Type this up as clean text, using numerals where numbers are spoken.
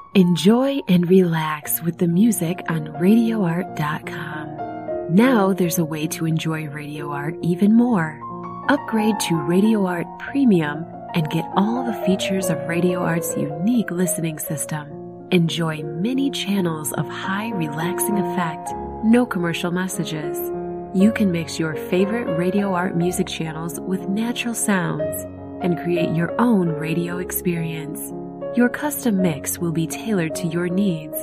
Enjoy and relax with the music on RadioArt.com. Now there's a way to enjoy Radio Art even more. Upgrade to Radio Art Premium and get all the features of Radio Art's unique listening system. Enjoy many channels of high relaxing effect, no commercial messages. You can mix your favorite Radio Art music channels with natural sounds and create your own radio experience. Your custom mix will be tailored to your needs